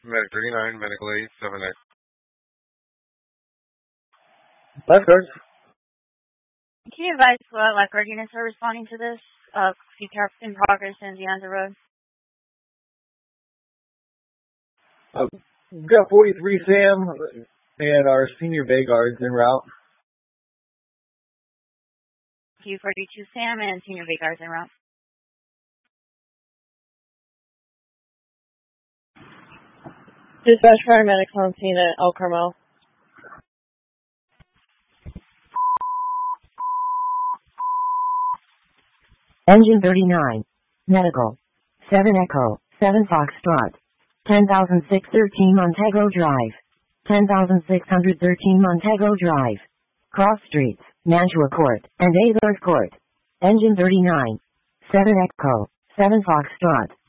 Medic 39, medical aid 7X. Lifeguard. Can you advise lifeguard units are responding to this? Few cars in progress in Deonza Road. We've got 43 Sam and our senior bay guards en route. Q42 Sam and senior bay guards en route. Dispatch paramedics on scene at El Carmel. Engine 39. Medical. 7 Echo. 7 Foxtrot. 10,613 Montego Drive. 10,613 Montego Drive. Cross Streets, Mantua Court, and Azores Court. Engine 39. 7 Echo. 7 Foxtrot.